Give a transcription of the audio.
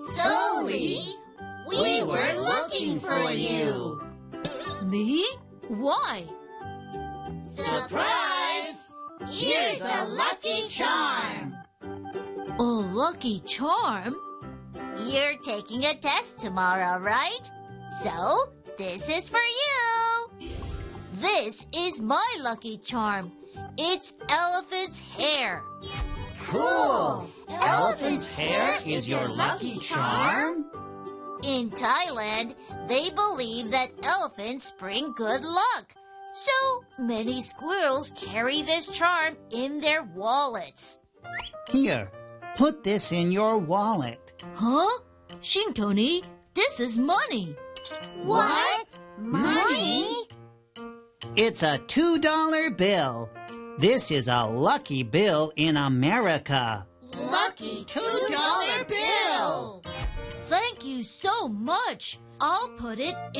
Zoe, we were looking for you. Me? Why? Surprise! Here's a lucky charm. A lucky charm? You're taking a test tomorrow, right? So, this is for you. This is my lucky charm. It's elephant's hair. Cool! Elephant's hair is your lucky charm? In Thailand, they believe that elephants bring good luck. So many squirrels carry this charm in their wallets. Here, put this in your wallet. Huh? Shintoni, this is money. What? Money? It's a $2 bill. This is a lucky bill in America. Lucky $2 bill! Thank you so much. I'll put it in